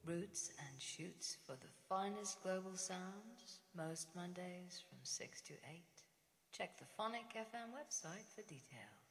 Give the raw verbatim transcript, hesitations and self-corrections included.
Roots and shoots for the finest global sounds, most Mondays from six to eight. Check the Phonic F M website for details.